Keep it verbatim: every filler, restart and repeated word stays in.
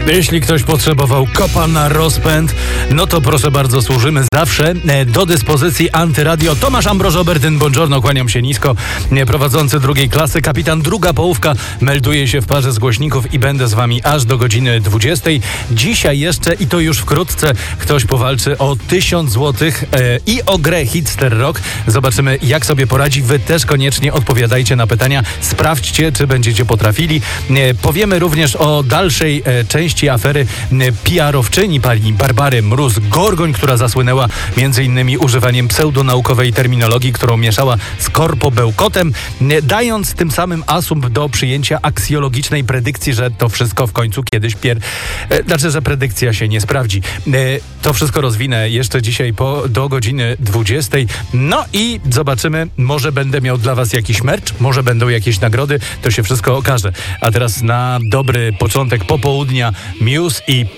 Jeśli ktoś potrzebował kopa na rozpęd, no to proszę bardzo, służymy zawsze. Do dyspozycji Antyradio. Tomasz Ambroż-Obertyn, buongiorno, kłaniam się nisko. Prowadzący drugiej klasy, kapitan druga połówka, melduje się w parze z głośników i będę z wami aż do godziny dwudziestej. Dzisiaj jeszcze, i to już wkrótce, ktoś powalczy o tysiąc złotych e, i o grę Hitster Rock. Zobaczymy, jak sobie poradzi. Wy też koniecznie odpowiadajcie na pytania. Sprawdźcie, czy będziecie potrafili. E, powiemy również o dalszej e, części afery P R-owczyni pani Barbary Mróz-Gorgoń, która zasłynęła między innymi używaniem pseudonaukowej terminologii, którą mieszała z korpobełkotem, dając tym samym asumpt do przyjęcia aksjologicznej predykcji, że to wszystko w końcu kiedyś pier... Znaczy, że predykcja się nie sprawdzi. To wszystko rozwinę jeszcze dzisiaj po, do godziny dwudziestej. No i zobaczymy, może będę miał dla was jakiś merch, może będą jakieś nagrody, to się wszystko okaże. A teraz na dobry początek popołudnia Muse i